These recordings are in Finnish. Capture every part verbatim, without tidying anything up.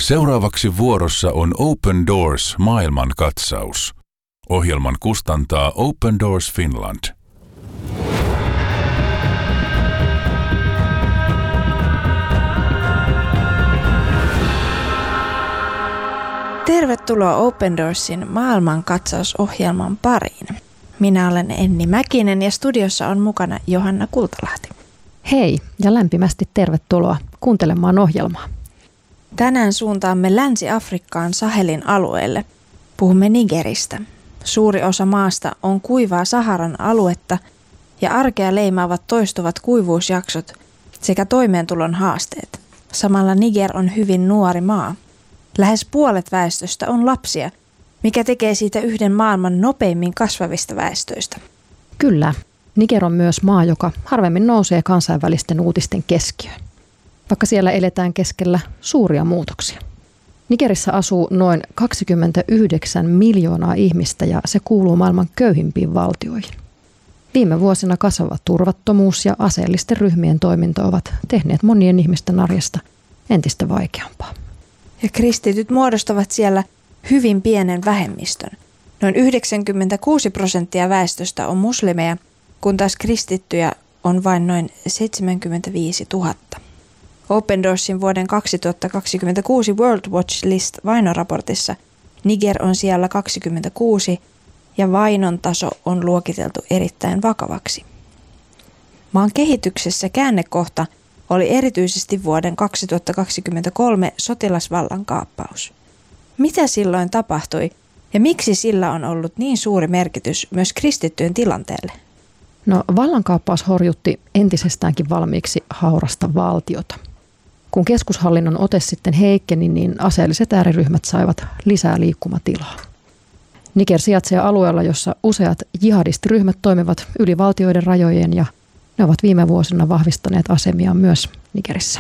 Seuraavaksi vuorossa on Open Doors maailmankatsaus. Ohjelman kustantaa Open Doors Finland. Tervetuloa Open Doorsin maailmankatsausohjelman pariin. Minä olen Enni Mäkinen ja studiossa on mukana Johanna Kultalahti. Hei ja lämpimästi tervetuloa kuuntelemaan ohjelmaa. Tänään suuntaamme Länsi-Afrikkaan Sahelin alueelle. Puhumme Nigeristä. Suuri osa maasta on kuivaa Saharan aluetta ja arkea leimaavat toistuvat kuivuusjaksot sekä toimeentulon haasteet. Samalla Niger on hyvin nuori maa. Lähes puolet väestöstä on lapsia, mikä tekee siitä yhden maailman nopeimmin kasvavista väestöistä. Kyllä, Niger on myös maa, joka harvemmin nousee kansainvälisten uutisten keskiöön, vaikka siellä eletään keskellä suuria muutoksia. Nigerissä asuu noin kaksikymmentäyhdeksän miljoonaa ihmistä ja se kuuluu maailman köyhimpiin valtioihin. Viime vuosina kasvava turvattomuus ja aseellisten ryhmien toiminta ovat tehneet monien ihmisten arjesta entistä vaikeampaa. Ja kristityt muodostavat siellä hyvin pienen vähemmistön. Noin yhdeksänkymmentäkuusi prosenttia väestöstä on muslimeja, kun taas kristittyjä on vain noin seitsemänkymmentäviisituhatta. Open Doorsin vuoden kaksituhattakaksikymmentäkuusi World Watch List vainoraportissa Niger on siellä kaksikymmentäkuusi ja vainon taso on luokiteltu erittäin vakavaksi. Maan kehityksessä käännekohta oli erityisesti vuoden kaksituhattakaksikymmentäkolme sotilasvallankaappaus. Mitä silloin tapahtui ja miksi sillä on ollut niin suuri merkitys myös kristittyjen tilanteelle? No, vallankaappaus horjutti entisestäänkin valmiiksi haurasta valtiota. Kun keskushallinnon ote sitten heikkeni, niin aseelliset ääriryhmät saivat lisää liikkumatilaa. Niger sijaitsee alueella, jossa useat jihadistiryhmät toimivat yli valtioiden rajojen ja ne ovat viime vuosina vahvistaneet asemiaan myös Nigerissä.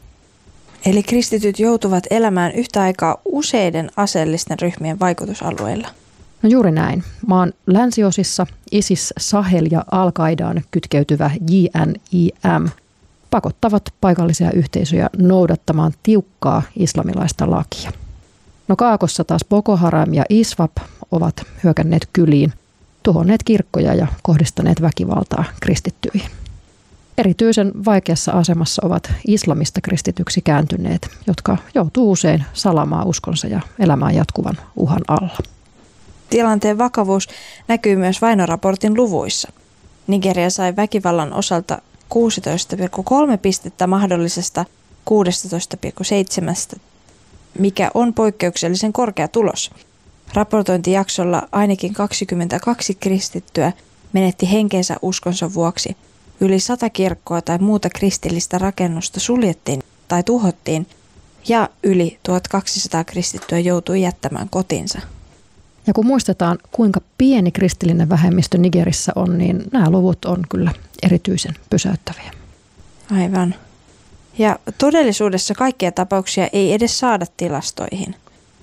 Eli kristityt joutuvat elämään yhtä aikaa useiden aseellisten ryhmien vaikutusalueilla. No juuri näin. Maan länsiosissa ISIS, Sahel ja Al-Qaidaan kytkeytyvä J N I M pakottavat paikallisia yhteisöjä noudattamaan tiukkaa islamilaista lakia. No kaakossa taas Boko Haram ja ISWAP ovat hyökänneet kyliin, tuhonneet kirkkoja ja kohdistaneet väkivaltaa kristittyihin. Erityisen vaikeassa asemassa ovat islamista kristityksi kääntyneet, jotka joutuu usein salaamaan uskonsa ja elämään jatkuvan uhan alla. Tilanteen vakavuus näkyy myös vainoraportin luvuissa. Nigeria sai väkivallan osalta kuusitoista pilkku kolme pistettä mahdollisesta kuusitoista pilkku seitsemän, mikä on poikkeuksellisen korkea tulos. Raportointijaksolla ainakin kaksikymmentäkaksi kristittyä menetti henkeensä uskonsa vuoksi. Yli sata kirkkoa tai muuta kristillistä rakennusta suljettiin tai tuhottiin ja yli tuhatkaksisataa kristittyä joutui jättämään kotinsa. Ja kun muistetaan, kuinka pieni kristillinen vähemmistö Nigerissä on, niin nämä luvut on kyllä erityisen pysäyttäviä. Aivan. Ja todellisuudessa kaikkia tapauksia ei edes saada tilastoihin.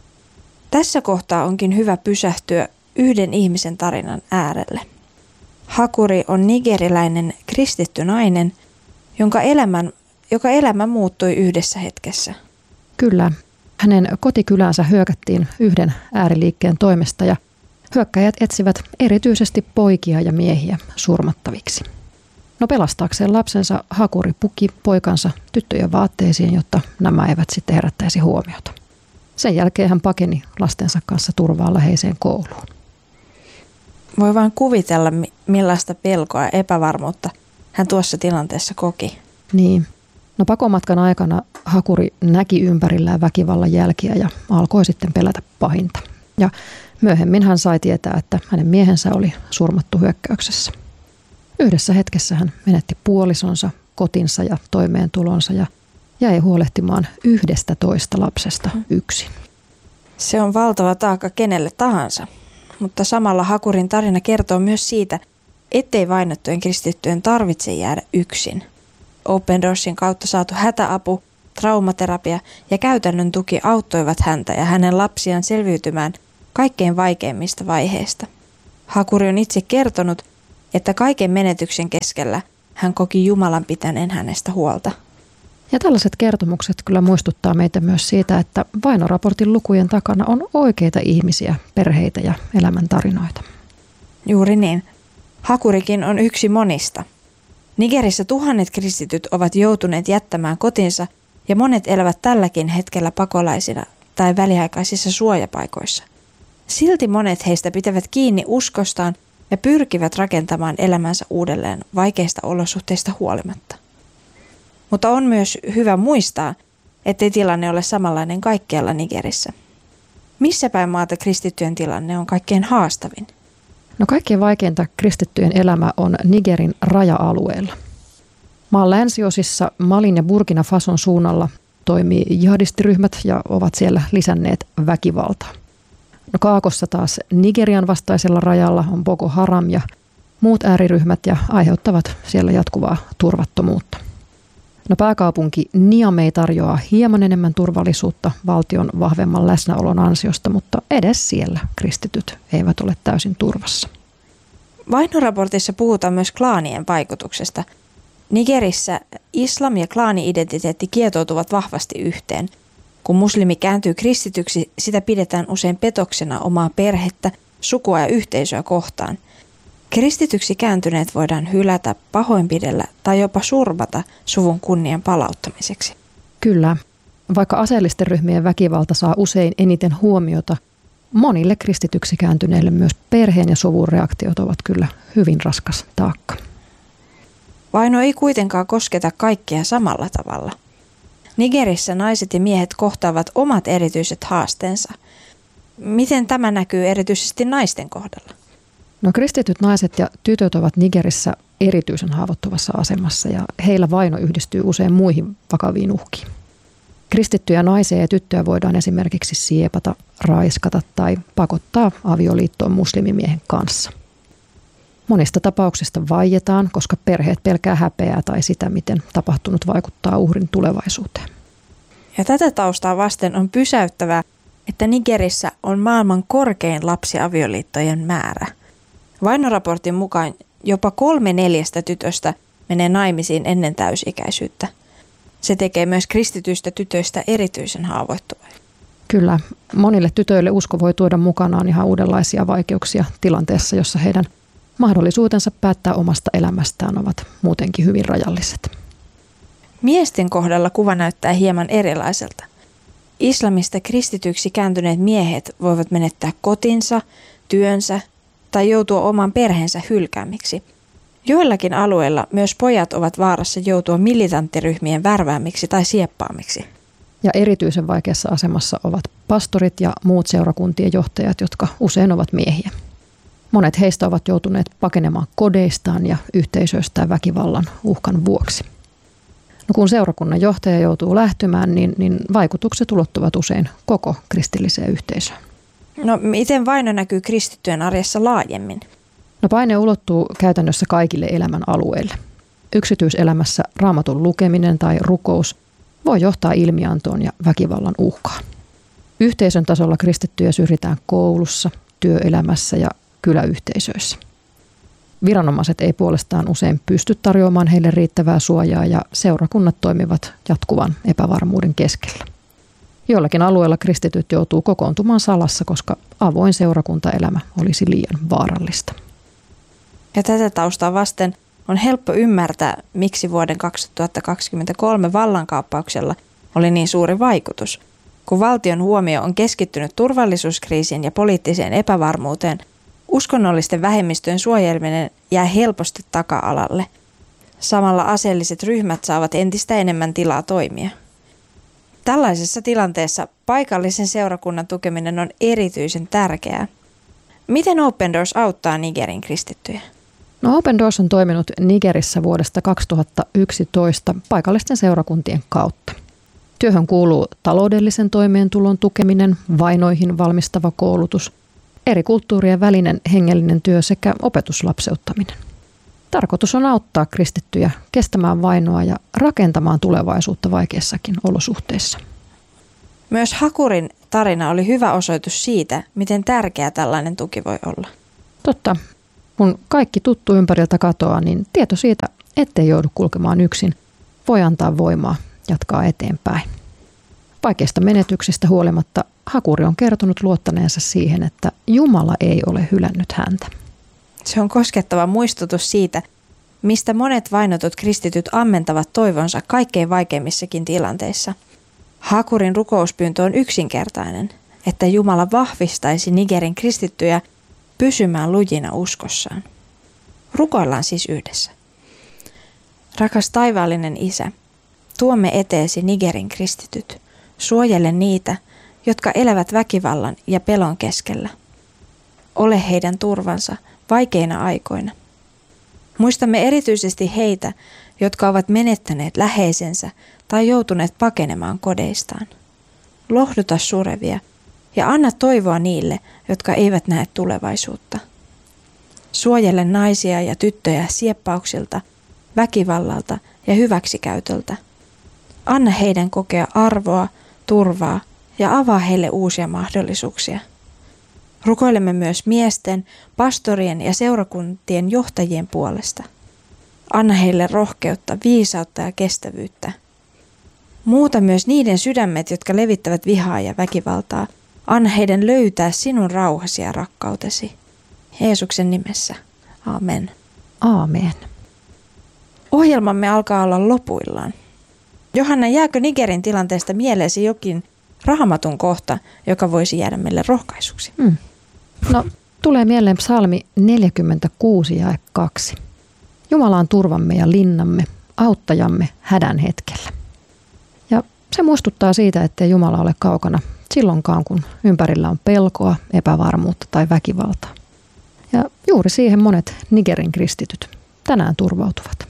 Tässä kohtaa onkin hyvä pysähtyä yhden ihmisen tarinan äärelle. Hakuri on nigeriläinen kristitty nainen, jonka elämän, joka elämä muuttui yhdessä hetkessä. Kyllä. Hänen kotikylänsä hyökättiin yhden ääriliikkeen toimesta ja hyökkäjät etsivät erityisesti poikia ja miehiä surmattaviksi. No pelastaakseen lapsensa Hakuri puki poikansa tyttöjen vaatteisiin, jotta nämä eivät sitten herättäisi huomiota. Sen jälkeen hän pakeni lastensa kanssa turvaan läheiseen kouluun. Voi vain kuvitella, millaista pelkoa ja epävarmuutta hän tuossa tilanteessa koki. Niin. No pakomatkan aikana Hakuri näki ympärillään väkivallan jälkiä ja alkoi sitten pelätä pahinta. Ja myöhemmin hän sai tietää, että hänen miehensä oli surmattu hyökkäyksessä. Yhdessä hetkessä hän menetti puolisonsa, kotinsa ja toimeentulonsa ja jäi huolehtimaan yhdestä toista lapsesta yksin. Se on valtava taakka kenelle tahansa, mutta samalla Hakurin tarina kertoo myös siitä, ettei vainottujen kristittyjen tarvitse jäädä yksin. Open Doorsin kautta saatu hätäapu, traumaterapia ja käytännön tuki auttoivat häntä ja hänen lapsiaan selviytymään kaikkein vaikeimmista vaiheista. Hakuri on itse kertonut, että kaiken menetyksen keskellä hän koki Jumalan pitäneen hänestä huolta. Ja tällaiset kertomukset kyllä muistuttaa meitä myös siitä, että vainoraportin lukujen takana on oikeita ihmisiä, perheitä ja elämäntarinoita. Juuri niin. Hakurikin on yksi monista. Nigerissä tuhannet kristityt ovat joutuneet jättämään kotinsa ja monet elävät tälläkin hetkellä pakolaisina tai väliaikaisissa suojapaikoissa. Silti monet heistä pitävät kiinni uskostaan ja pyrkivät rakentamaan elämänsä uudelleen vaikeista olosuhteista huolimatta. Mutta on myös hyvä muistaa, ettei tilanne ole samanlainen kaikkialla Nigerissä. Missä päin maata kristittyjen tilanne on kaikkein haastavin? No kaikkein vaikeinta kristittyjen elämä on Nigerin raja-alueella. Maan länsiosissa Malin ja Burkina Fason suunnalla toimii jihadistiryhmät ja ovat siellä lisänneet väkivaltaa. No Kaakossa taas Nigerian vastaisella rajalla on Boko Haram ja muut ääriryhmät ja aiheuttavat siellä jatkuvaa turvattomuutta. No pääkaupunki Niamey tarjoaa hieman enemmän turvallisuutta valtion vahvemman läsnäolon ansiosta, mutta edes siellä kristityt eivät ole täysin turvassa. Vainoraportissa puhutaan myös klaanien vaikutuksesta. Nigerissä islam ja klaani-identiteetti kietoutuvat vahvasti yhteen. Kun muslimi kääntyy kristityksi, sitä pidetään usein petoksena omaa perhettä, sukua ja yhteisöä kohtaan. Kristityksi kääntyneet voidaan hylätä, pahoinpidellä tai jopa surmata suvun kunnian palauttamiseksi. Kyllä, vaikka aseellisten ryhmien väkivalta saa usein eniten huomiota, monille kristityksi kääntyneille myös perheen ja suvun reaktiot ovat kyllä hyvin raskas taakka. Vaino ei kuitenkaan kosketa kaikkia samalla tavalla. Nigerissä naiset ja miehet kohtaavat omat erityiset haasteensa. Miten tämä näkyy erityisesti naisten kohdalla? No kristityt naiset ja tytöt ovat Nigerissä erityisen haavoittuvassa asemassa ja heillä vaino yhdistyy usein muihin vakaviin uhkiin. Kristittyjä naisia ja tyttöjä voidaan esimerkiksi siepata, raiskata tai pakottaa avioliittoon muslimimiehen kanssa. Monista tapauksista vaietaan, koska perheet pelkää häpeää tai sitä, miten tapahtunut vaikuttaa uhrin tulevaisuuteen. Ja tätä taustaa vasten on pysäyttävää, että Nigerissä on maailman korkein lapsiavioliittojen määrä. Vainoraportin mukaan jopa kolme neljästä tytöstä menee naimisiin ennen täysikäisyyttä. Se tekee myös kristityistä tytöistä erityisen haavoittuvia. Kyllä, monille tytöille usko voi tuoda mukanaan ihan uudenlaisia vaikeuksia tilanteessa, jossa heidän mahdollisuutensa päättää omasta elämästään ovat muutenkin hyvin rajalliset. Miesten kohdalla kuva näyttää hieman erilaiselta. Islamista kristityksi kääntyneet miehet voivat menettää kotinsa, työnsä tai joutua oman perheensä hylkäämiksi. Joillakin alueilla myös pojat ovat vaarassa joutua militanttiryhmien värväämiksi tai sieppaamiksi. Ja erityisen vaikeassa asemassa ovat pastorit ja muut seurakuntien johtajat, jotka usein ovat miehiä. Monet heistä ovat joutuneet pakenemaan kodeistaan ja yhteisöistään väkivallan uhkan vuoksi. No kun seurakunnan johtaja joutuu lähtemään, niin, niin vaikutukset ulottuvat usein koko kristilliseen yhteisöön. No miten vaino näkyy kristittyjen arjessa laajemmin? No paine ulottuu käytännössä kaikille elämän alueille. Yksityiselämässä raamatun lukeminen tai rukous voi johtaa ilmiantoon ja väkivallan uhkaan. Yhteisön tasolla kristittyjä syrjitään koulussa, työelämässä ja kyläyhteisöissä. Viranomaiset ei puolestaan usein pysty tarjoamaan heille riittävää suojaa ja seurakunnat toimivat jatkuvan epävarmuuden keskellä. Joillakin alueilla kristityt joutuu kokoontumaan salassa, koska avoin seurakuntaelämä olisi liian vaarallista. Ja tätä taustaa vasten on helppo ymmärtää, miksi vuoden kaksituhattakaksikymmentäkolme vallankaappauksella oli niin suuri vaikutus. Kun valtion huomio on keskittynyt turvallisuuskriisiin ja poliittiseen epävarmuuteen, uskonnollisten vähemmistöjen suojelminen jää helposti taka-alalle. Samalla aseelliset ryhmät saavat entistä enemmän tilaa toimia. Tällaisessa tilanteessa paikallisen seurakunnan tukeminen on erityisen tärkeää. Miten Open Doors auttaa Nigerin kristittyjä? No Open Doors on toiminut Nigerissä vuodesta kaksituhattayksitoista paikallisten seurakuntien kautta. Työhön kuuluu taloudellisen toimeentulon tukeminen, vainoihin valmistava koulutus, eri kulttuurien välinen hengellinen työ sekä opetuslapseuttaminen. Tarkoitus on auttaa kristittyjä kestämään vainoa ja rakentamaan tulevaisuutta vaikeissakin olosuhteissa. Myös Hakurin tarina oli hyvä osoitus siitä, miten tärkeä tällainen tuki voi olla. Totta. Kun kaikki tuttu ympäriltä katoaa, niin tieto siitä, ettei joudu kulkemaan yksin, voi antaa voimaa jatkaa eteenpäin. Vaikeista menetyksistä huolimatta Hakuri on kertonut luottaneensa siihen, että Jumala ei ole hylännyt häntä. Se on koskettava muistutus siitä, mistä monet vainotut kristityt ammentavat toivonsa kaikkein vaikeimmissakin tilanteissa. Hakurin rukouspyyntö on yksinkertainen, että Jumala vahvistaisi Nigerin kristittyjä pysymään lujina uskossaan. Rukoillaan siis yhdessä. Rakas taivaallinen Isä, tuomme eteesi Nigerin kristityt. Suojele niitä, jotka elävät väkivallan ja pelon keskellä. Ole heidän turvansa vaikeina aikoina. Muistamme erityisesti heitä, jotka ovat menettäneet läheisensä tai joutuneet pakenemaan kodeistaan. Lohduta surevia ja anna toivoa niille, jotka eivät näe tulevaisuutta. Suojele naisia ja tyttöjä sieppauksilta, väkivallalta ja hyväksikäytöltä. Anna heidän kokea arvoa, turvaa ja avaa heille uusia mahdollisuuksia. Rukoilemme myös miesten, pastorien ja seurakuntien johtajien puolesta. Anna heille rohkeutta, viisautta ja kestävyyttä. Muuta myös niiden sydämet, jotka levittävät vihaa ja väkivaltaa. Anna heidän löytää sinun rauhasi ja rakkautesi. Jeesuksen nimessä. Amen. Aamen. Ohjelmamme alkaa olla lopuillaan. Johanna, jääkö Nigerin tilanteesta mieleesi jokin Raamatun kohta, joka voisi jäädä meille rohkaisuksi? Hmm. No, tulee mieleen psalmi neljäkymmentäkuusi jae kaksi. Jumala on turvamme ja linnamme, auttajamme hädän hetkellä. Ja se muistuttaa siitä, ettei Jumala ole kaukana silloinkaan, kun ympärillä on pelkoa, epävarmuutta tai väkivaltaa. Ja juuri siihen monet Nigerin kristityt tänään turvautuvat.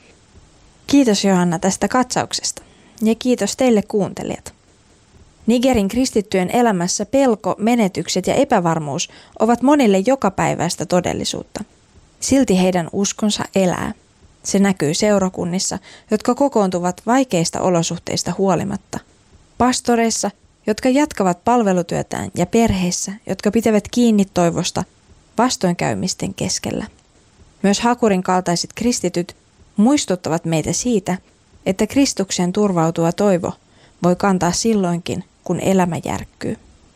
Kiitos Johanna tästä katsauksesta ja kiitos teille kuuntelijat. Nigerin kristittyjen elämässä pelko, menetykset ja epävarmuus ovat monille jokapäiväistä todellisuutta. Silti heidän uskonsa elää. Se näkyy seurakunnissa, jotka kokoontuvat vaikeista olosuhteista huolimatta. Pastoreissa, jotka jatkavat palvelutyötään ja perheissä, jotka pitävät kiinni toivosta vastoinkäymisten keskellä. Myös Hakurin kaltaiset kristityt muistuttavat meitä siitä, että Kristukseen turvautuva toivo voi kantaa silloinkin, kun elämä järkkyy.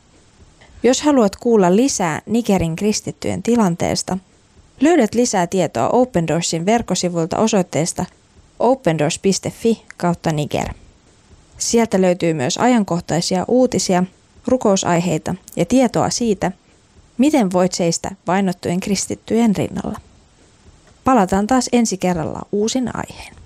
Jos haluat kuulla lisää Nigerin kristittyjen tilanteesta, löydät lisää tietoa Open Doorsin verkkosivuilta osoitteesta opendoors piste fi kautta Niger. Sieltä löytyy myös ajankohtaisia uutisia, rukousaiheita ja tietoa siitä, miten voit seistä vainottujen kristittyjen rinnalla. Palataan taas ensi kerralla uusin aiheen.